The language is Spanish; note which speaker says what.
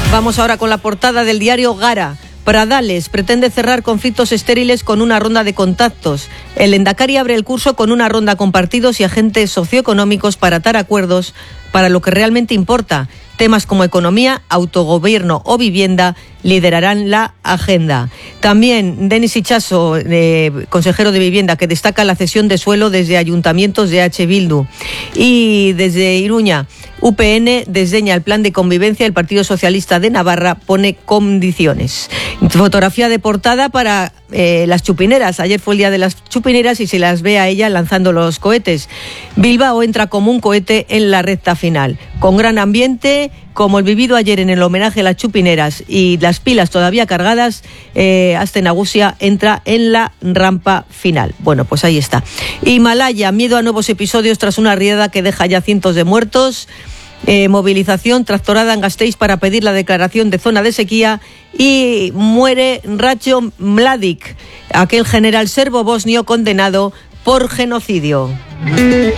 Speaker 1: Vamos ahora con la portada del diario Gara. Pradales pretende cerrar conflictos estériles con una ronda de contactos. El Lehendakari abre el curso con una ronda con partidos y agentes socioeconómicos para atar acuerdos para lo que realmente importa. Temas como economía, autogobierno o vivienda liderarán la agenda. También Denis Itxaso, consejero de Vivienda, que destaca la cesión de suelo desde ayuntamientos de H. Bildu. Y desde Iruña, UPN desdeña el plan de convivencia. El Partido Socialista de Navarra pone condiciones. Fotografía de portada para las chupineras. Ayer fue el día de las chupineras y se las ve a ella lanzando los cohetes. Bilbao entra como un cohete en la recta final, con gran ambiente, como el vivido ayer en el homenaje a las chupineras y las pilas todavía cargadas. Aste Nagusia entra en la rampa final. Bueno, pues ahí está. Himalaya, miedo a nuevos episodios tras una riada que deja ya cientos de muertos. Movilización tractorada en Gasteiz para pedir la declaración de zona de sequía. Y muere Ratko Mladic, aquel general serbo-bosnio condenado por genocidio.